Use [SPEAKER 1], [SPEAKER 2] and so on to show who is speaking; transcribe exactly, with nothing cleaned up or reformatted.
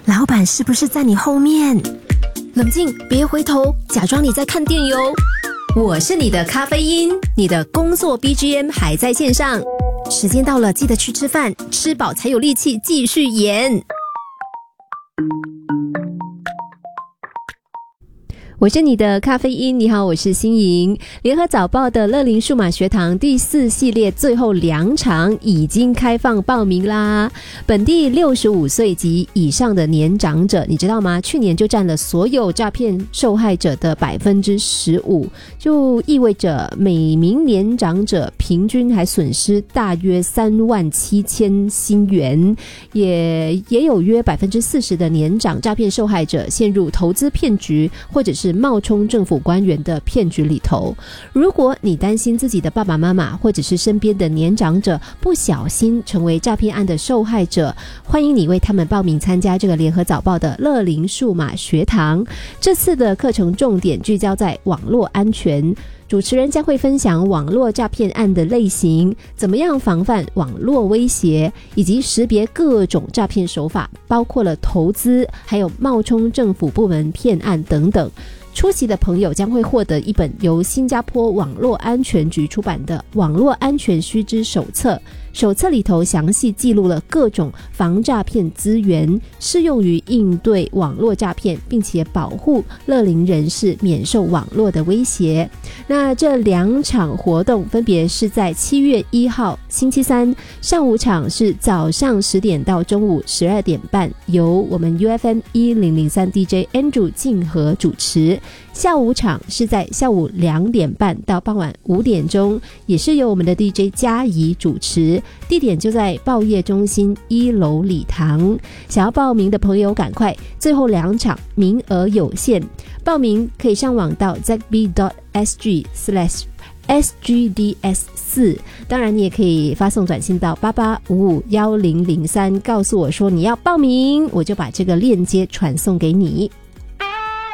[SPEAKER 1] 老板是不是在你后面？冷静，别回头，假装你在看电邮。我是你的咖啡因，你的工作 B G M 还在线上。时间到了，记得去吃饭，吃饱才有力气继续演。我是你的咖啡因，你好，我是欣莹。联合早报的乐龄数码学堂第四系列最后两场已经开放报名啦。本地六十五岁及以上的年长者，你知道吗？去年就占了所有诈骗受害者的 百分之十五， 就意味着每名年长者平均还损失大约三万七千新元，也也有约 百分之四十 的年长诈骗受害者陷入投资骗局或者是冒充政府官员的骗局里头。如果你担心自己的爸爸妈妈或者是身边的年长者不小心成为诈骗案的受害者，欢迎你为他们报名参加这个联合早报的乐龄数码学堂。这次的课程重点聚焦在网络安全，主持人将会分享网络诈骗案的类型，怎么样防范网络威胁，以及识别各种诈骗手法，包括了投资，还有冒充政府部门骗案等等。出席的朋友将会获得一本由新加坡网络安全局出版的《网络安全须知手册》，手册里头详细记录了各种防诈骗资源，适用于应对网络诈骗，并且保护乐龄人士免受网络的威胁。那这两场活动分别是在七月一号星期三，上午场是早上十点到中午十二点半，由我们 U F M 一零零三 D J Andrew 静和主持。下午场是在下午两点半到傍晚五点钟，也是由我们的 D J 嘉怡主持，地点就在报业中心一楼礼堂。想要报名的朋友赶快，最后两场名额有限，报名可以上网到 z b dot s g slash S G D S 四， 当然你也可以发送短信到八八五五一零零三，告诉我说你要报名，我就把这个链接传送给你。